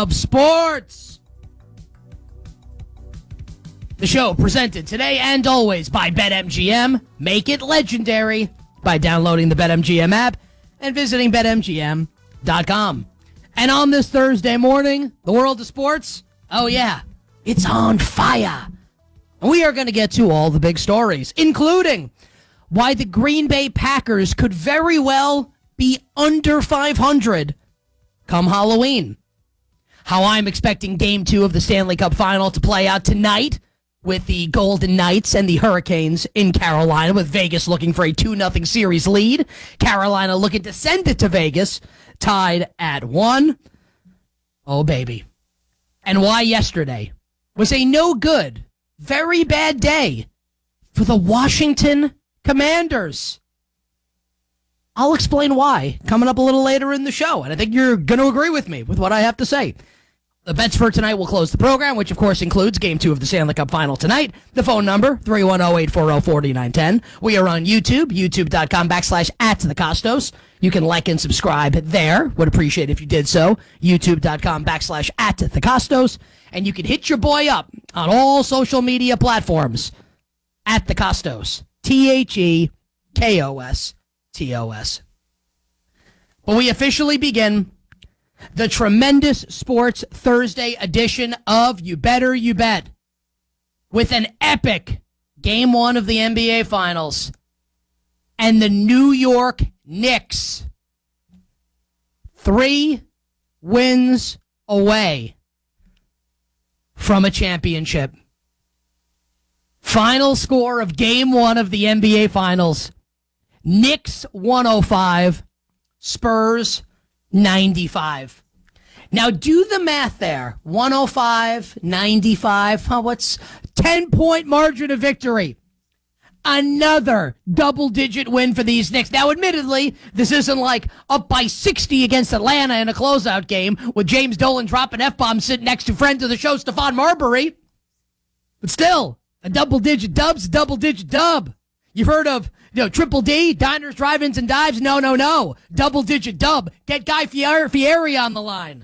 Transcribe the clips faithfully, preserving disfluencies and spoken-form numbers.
of sports. The show presented today and always by BetMGM. Make it legendary by downloading the BetMGM app and visiting Bet M G M dot com. And on this Thursday morning, the world of sports, oh yeah, it's on fire. We are going to get to all the big stories, including why the Green Bay Packers could very well be under five hundred come Halloween. How I'm expecting game two of the Stanley Cup Final to play out tonight with the Golden Knights and the Hurricanes in Carolina, with Vegas looking for a two nothing series lead. Carolina looking to send it to Vegas, tied at one. Oh, baby. And why yesterday was a no good, very bad day for the Washington Commanders. I'll explain why coming up a little later in the show, and I think you're going to agree with me with what I have to say. The bets for tonight will close the program, which of course includes Game two of the Stanley Cup Final tonight. The phone number, three one zero, eight four zero, four nine one zero. We are on YouTube, youtube.com backslash at the Costos. You can like and subscribe there. Would appreciate if you did so. youtube.com backslash at the Costos. And you can hit your boy up on all social media platforms at the Costos. T H E K O S T O S. But we officially begin the tremendous Sports Thursday edition of You Better You Bet with an epic Game one of the N B A Finals and the New York Knicks three wins away from a championship. Final score of Game one of the N B A Finals, Knicks one oh five, Spurs ninety-five. Now do the math there. one oh five, ninety-five. Huh, what's ten-point margin of victory? Another double-digit win for these Knicks. Now, admittedly, this isn't like up by sixty against Atlanta in a closeout game with James Dolan dropping F-bombs sitting next to friend of the show, Stephon Marbury. But still, a double-digit dub's a double-digit dub. You've heard of, you know, Triple D, diners, drive-ins, and dives? No, no, no. Double-digit dub. Get Guy Fieri, Fieri on the line.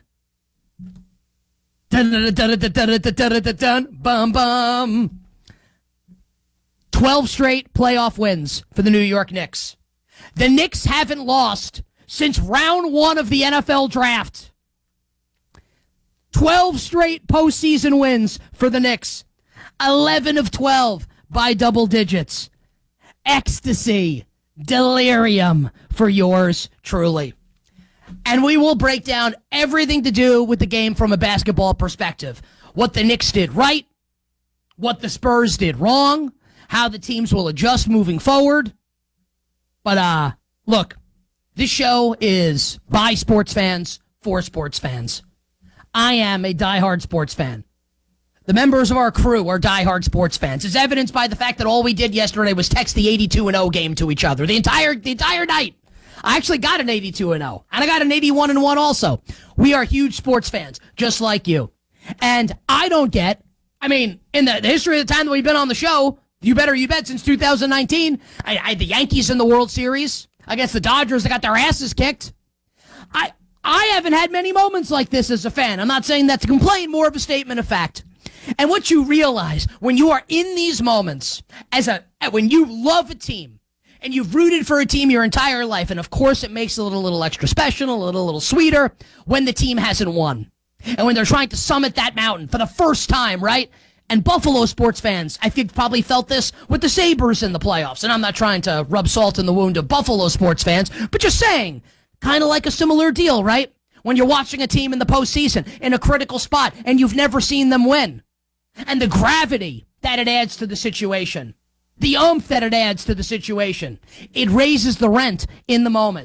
Dun, dun, dun, dun, dun, dun, dun, dun, dun, bum, bum. twelve straight playoff wins for the New York Knicks. The Knicks haven't lost since round one of the N F L draft. twelve straight postseason wins for the Knicks. eleven of twelve by double digits. Ecstasy, delirium for yours truly. And we will break down everything to do with the game from a basketball perspective. What the Knicks did right, what the Spurs did wrong, how the teams will adjust moving forward. But, uh, look, this show is by sports fans, for sports fans. I am a diehard sports fan. The members of our crew are diehard sports fans. It's evidenced by the fact that all we did yesterday was text the eighty-two and oh game to each other. The entire the entire night. I actually got an eighty-two and oh. And I got an eighty-one and one also. We are huge sports fans, just like you. And I don't get, I mean, in the, the history of the time that we've been on the show, You Better You Bet since two thousand nineteen, I, I, the Yankees in the World Series against the Dodgers that got their asses kicked. I I haven't had many moments like this as a fan. I'm not saying that to complain, more of a statement of fact. And what you realize when you are in these moments, as a when you love a team and you've rooted for a team your entire life, and of course it makes it a little, little extra special, a little, little sweeter when the team hasn't won. And when they're trying to summit that mountain for the first time, right? And Buffalo sports fans, I think, probably felt this with the Sabres in the playoffs. And I'm not trying to rub salt in the wound of Buffalo sports fans, but just saying, kind of like a similar deal, right? When you're watching a team in the postseason in a critical spot and you've never seen them win. And the gravity that it adds to the situation. The oomph that it adds to the situation. It raises the rent in the moment.